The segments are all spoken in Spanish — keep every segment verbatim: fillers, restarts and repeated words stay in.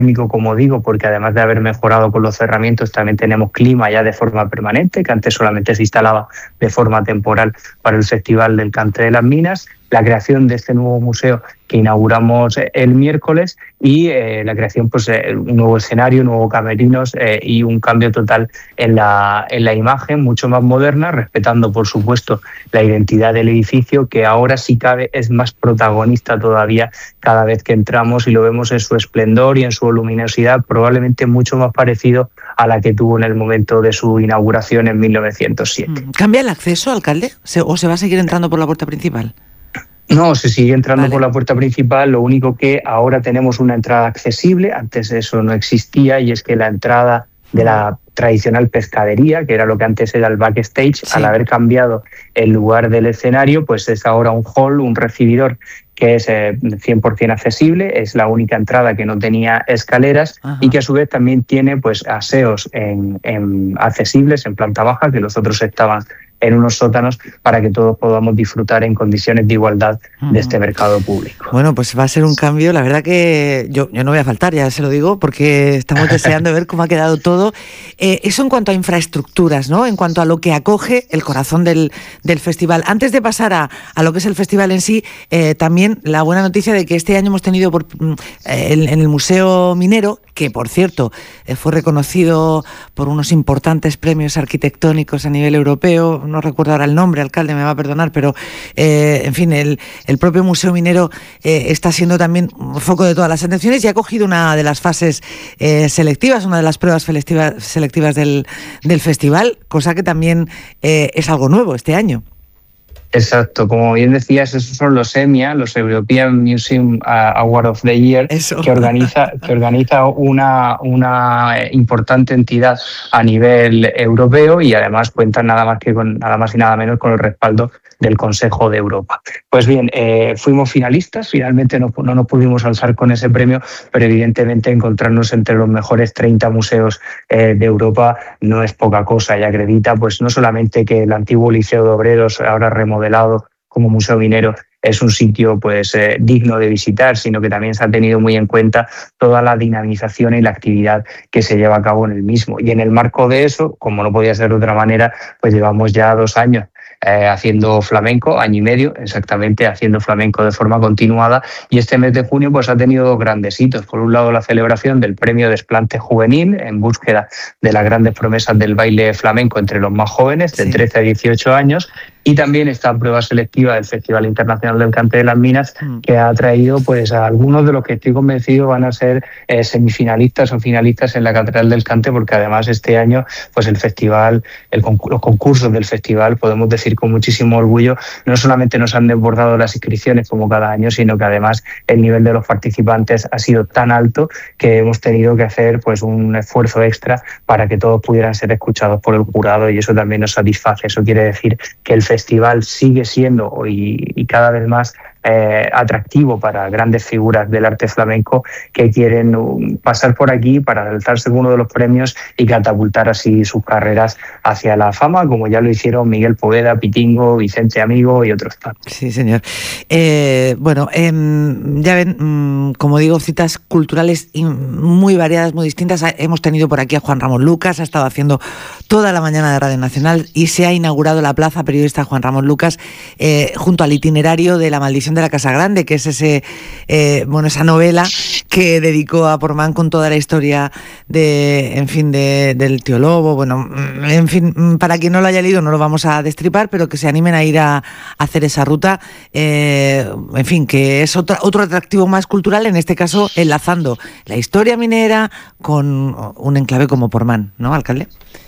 térmico, como digo, porque además de haber mejorado con los cerramientos, también tenemos clima ya de forma permanente, que antes solamente se instalaba de forma temporal para el Festival del Cante de las Minas, la creación de este nuevo museo que inauguramos el miércoles y eh, la creación, pues, eh, un nuevo escenario, nuevos camerinos eh, y un cambio total en la, en la imagen, mucho más moderna, respetando, por supuesto, la identidad del edificio, que ahora, si cabe, es más protagonista todavía cada vez que entramos y lo vemos en su esplendor y en su luminosidad, probablemente mucho más parecido a la que tuvo en el momento de su inauguración en mil novecientos siete. ¿Cambia el acceso, alcalde? ¿O se va a seguir entrando por la puerta principal? No, se sigue entrando Vale. por la puerta principal, lo único que ahora tenemos una entrada accesible, antes eso no existía, y es que la entrada de la tradicional pescadería, que era lo que antes era el backstage, sí. Al haber cambiado el lugar del escenario, pues es ahora un hall, un recibidor que es eh, cien por ciento accesible, es la única entrada que no tenía escaleras. Ajá. Y que a su vez también tiene, pues, aseos en, en accesibles en planta baja, que los otros estaban en unos sótanos, para que todos podamos disfrutar en condiciones de igualdad de este mercado público. Bueno, pues va a ser un cambio, la verdad que yo, yo no voy a faltar, ya se lo digo, porque estamos deseando ver cómo ha quedado todo. Eh, eso en cuanto a infraestructuras, ¿no? En cuanto a lo que acoge el corazón del, del festival. Antes de pasar a, a lo que es el festival en sí, eh, también la buena noticia de que este año hemos tenido por, eh, en, en el Museo Minero, que por cierto eh, fue reconocido por unos importantes premios arquitectónicos a nivel europeo, no recuerdo ahora el nombre, alcalde, me va a perdonar, pero eh, en fin, el, el propio Museo Minero eh, está siendo también foco de todas las atenciones y ha cogido una de las fases eh, selectivas, una de las pruebas selectivas, selectivas del, del festival, cosa que también eh, es algo nuevo este año. Exacto, como bien decías, esos son los EMIA, los European Museum Award of the Year, Eso. que organiza, que organiza una, una importante entidad a nivel europeo y además cuentan nada más que con nada más y nada menos con el respaldo del Consejo de Europa. Pues bien, eh, fuimos finalistas, finalmente no, no nos pudimos alzar con ese premio, pero evidentemente encontrarnos entre los mejores treinta museos eh, de Europa no es poca cosa y acredita, pues, no solamente que el antiguo Liceo de Obreros, ahora remodelado como Museo Minero, es un sitio, pues, eh, digno de visitar, sino que también se ha tenido muy en cuenta toda la dinamización y la actividad que se lleva a cabo en el mismo. Y en el marco de eso, como no podía ser de otra manera, pues llevamos ya dos años Eh, haciendo flamenco, año y medio exactamente, haciendo flamenco de forma continuada, y este mes de junio, pues, ha tenido dos grandes hitos. Por un lado, la celebración del premio Desplante Juvenil en búsqueda de las grandes promesas del baile flamenco entre los más jóvenes, de sí. trece a dieciocho años, y también esta prueba selectiva del Festival Internacional del Cante de las Minas, mm. que ha traído, pues, a algunos de los que estoy convencido van a ser eh, semifinalistas o finalistas en la Catedral del Cante, porque además este año, pues, el festival, el concur- los concursos del festival, podemos decir con muchísimo orgullo, no solamente nos han desbordado las inscripciones como cada año, sino que además el nivel de los participantes ha sido tan alto que hemos tenido que hacer, pues, un esfuerzo extra para que todos pudieran ser escuchados por el jurado, y eso también nos satisface. Eso quiere decir que el festival sigue siendo y, y cada vez más eh, atractivo para grandes figuras del arte flamenco que quieren um, pasar por aquí para alzarse con uno de los premios y catapultar así sus carreras hacia la fama, como ya lo hicieron Miguel Poveda, Pitingo, Vicente Amigo y otros tantos. Sí, señor. Eh, bueno, eh, ya ven, mmm, como digo, citas culturales muy variadas, muy distintas. Hemos tenido por aquí a Juan Ramón Lucas, ha estado haciendo toda la mañana de Radio Nacional y se ha inaugurado la Plaza Periodista Juan Ramón Lucas eh, junto al itinerario de La Maldición de la Casa Grande, que es ese eh, bueno esa novela que dedicó a Portmán con toda la historia de, en fin, de, del tío Lobo. Bueno, en fin, para quien no lo haya leído no lo vamos a destripar, pero que se animen a ir a, a hacer esa ruta, eh, en fin, que es otra, otro atractivo más cultural, en este caso enlazando la historia minera con un enclave como Portmán, ¿no, alcalde?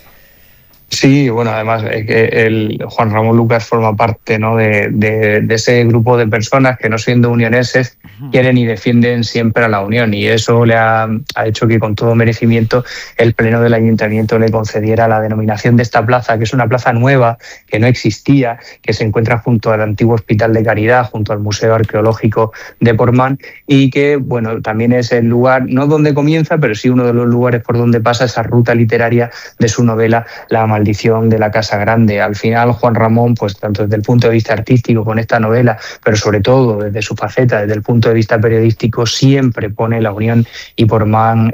Sí, bueno, además eh, que el Juan Ramón Lucas forma parte, ¿no?, de, de, de ese grupo de personas que, no siendo unioneses, quieren y defienden siempre a la unión, y eso le ha, ha hecho que con todo merecimiento el Pleno del Ayuntamiento le concediera la denominación de esta plaza, que es una plaza nueva, que no existía, que se encuentra junto al antiguo Hospital de Caridad, junto al Museo Arqueológico de Portmán, y que, bueno, también es el lugar, no donde comienza, pero sí uno de los lugares por donde pasa esa ruta literaria de su novela La Maldición maldición de la Casa Grande. Al final, Juan Ramón, pues tanto desde el punto de vista artístico con esta novela, pero sobre todo desde su faceta, desde el punto de vista periodístico, siempre pone la Unión y Portmán